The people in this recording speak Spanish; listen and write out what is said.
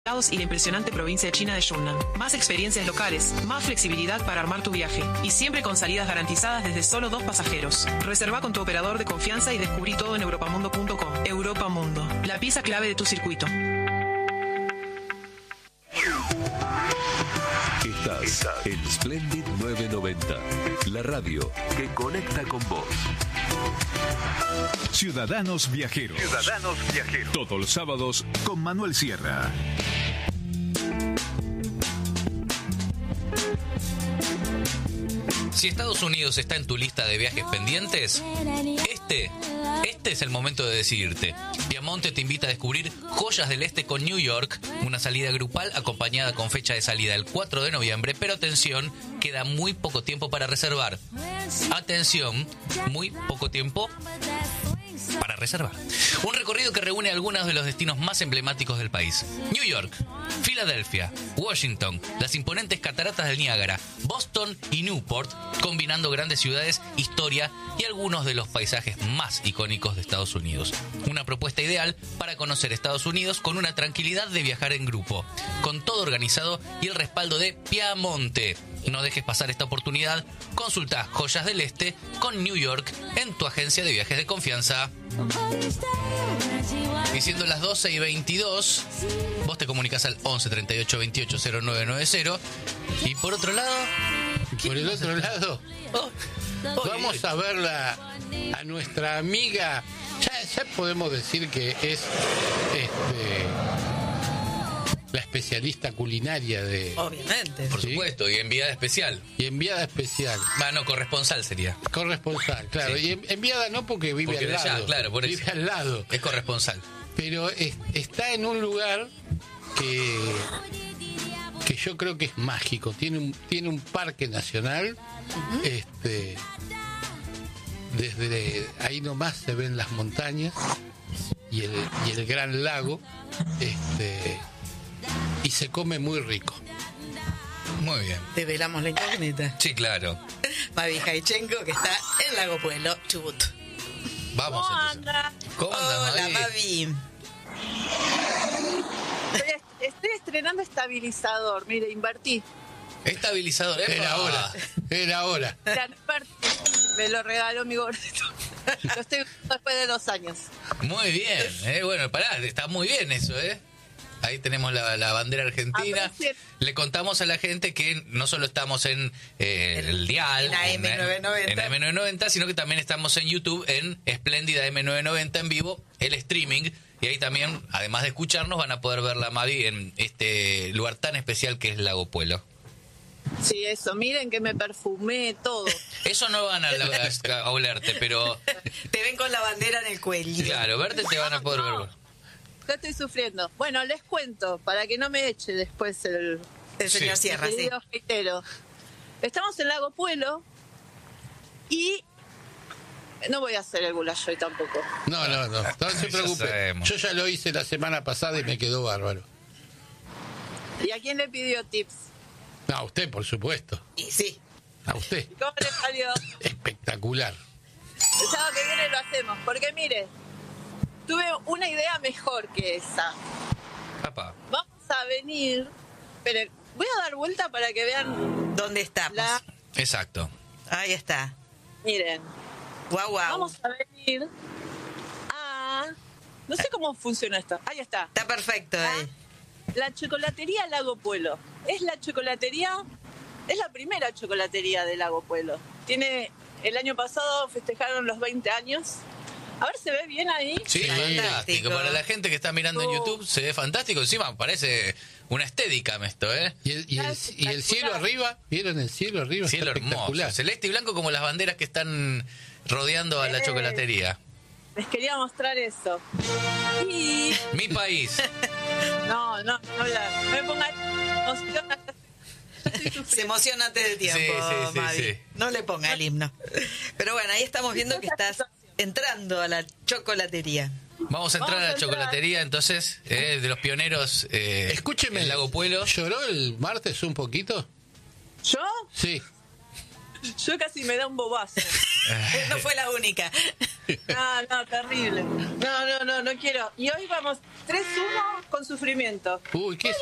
Y la impresionante provincia china de Yunnan. Más experiencias locales, más flexibilidad para armar tu viaje y siempre con salidas garantizadas desde solo 2 pasajeros. Reserva con tu operador de confianza y descubrí todo en europamundo.com. Europa Mundo, la pieza clave de tu circuito. Estás en Splendid 990, la radio que conecta con vos. Ciudadanos Viajeros. Ciudadanos Viajeros. Todos los sábados con Manuel Sierra. Si Estados Unidos está en tu lista de viajes pendientes, este es el momento de decidirte. Piamonte te invita a descubrir Joyas del Este con New York, una salida grupal acompañada con fecha de salida el 4 de noviembre, pero atención, queda muy poco tiempo para reservar. Atención, muy poco tiempo para reservar. Un recorrido que reúne algunos de los destinos más emblemáticos del país. New York, Filadelfia, Washington, las imponentes cataratas del Niágara, Boston y Newport, combinando grandes ciudades, historia y algunos de los paisajes más icónicos de Estados Unidos. Una propuesta ideal para conocer Estados Unidos con una tranquilidad de viajar en grupo, con todo organizado y el respaldo de Piamonte. No dejes pasar esta oportunidad. Consulta Joyas del Este con New York en tu agencia de viajes de confianza. Y siendo las 12:22, vos te comunicás al 11 38 28 0990. Y por otro lado... Por el otro lado, vamos a verla a nuestra amiga. Ya podemos decir que es la especialista culinaria de... Obviamente. Por supuesto, y enviada especial. Y enviada especial. No, corresponsal sería. Corresponsal, claro. Sí. Y enviada no porque vive al lado. Allá, claro, por vive eso. Al lado. Es corresponsal. Pero está en un lugar que yo creo que es mágico. Tiene un parque nacional. Desde ahí nomás se ven las montañas y el gran lago. Y se come muy rico. Muy bien. Develamos la incógnita. Sí, claro. Mavi Jaichenko, que está en Lago Pueblo, Chubut. Vamos entonces. ¿Cómo andas, Hola, Mavi. Estoy estrenando estabilizador, mire, invertí. Estabilizador, Era hora. Me lo regaló mi gordito. Lo estoy usando después de 2 años. Muy bien, bueno, pará, está muy bien eso, Ahí tenemos la bandera argentina. Le contamos a la gente que no solo estamos en el dial, en AM990, en AM990, sino que también estamos en YouTube, en Espléndida AM990 en vivo, el streaming. Y ahí también, además de escucharnos, van a poder ver la Mavi en este lugar tan especial que es Lago Puelo. Sí, eso. Miren que me perfumé todo. Eso no van a olerte, pero... Te ven con la bandera en el cuello. Claro, verte te van a poder ver. Yo estoy sufriendo. Bueno, les cuento, para que no me eche después el señor Sierra, sí. Reitero. Estamos en Lago Puelo y no voy a hacer el goulash hoy tampoco. No se preocupe. Sabemos. Yo ya lo hice la semana pasada y me quedó bárbaro. ¿Y a quién le pidió tips? No, a usted, por supuesto. Y sí. A usted. ¿Y cómo le salió? Espectacular. El sábado que viene lo hacemos, porque mire, tuve una idea mejor que esa. Papá. Vamos a venir, pero voy a dar vuelta para que vean dónde estamos. Exacto. Ahí está. Miren. Guau. Vamos a venir a... No sé cómo funciona esto. Ahí está. Está perfecto ahí. La chocolatería Lago Puelo. Es la primera chocolatería de Lago Puelo. El año pasado festejaron los 20 años. A ver, ¿se ve bien ahí? Sí, fantástico. Para la gente que está mirando en YouTube se ve fantástico. Encima parece una estética esto, Y el cielo arriba, ¿vieron el cielo arriba? Cielo espectacular. Hermoso, celeste y blanco como las banderas que están rodeando a la chocolatería. Les quería mostrar eso. Y... Mi país. No me pongan emoción. Se emociona antes de tiempo, Mavi. Sí. No le ponga el himno. Pero bueno, ahí estamos viendo que estás entrando a la chocolatería. Vamos a entrar a la chocolatería, entonces, de los pioneros. Escúcheme, en Lago Puelo. ¿Lloró el martes un poquito? ¿Yo? Sí. Yo casi me da un bobazo. No fue la única. No, terrible. No quiero. Y hoy vamos 3-1 con sufrimiento. Uy, ¿qué